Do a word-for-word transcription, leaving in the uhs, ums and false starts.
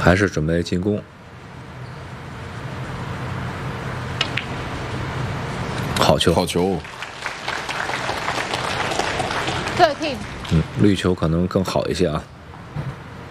还是准备进攻。好球， 好球。 特 team。 嗯，绿球可能更好一些啊。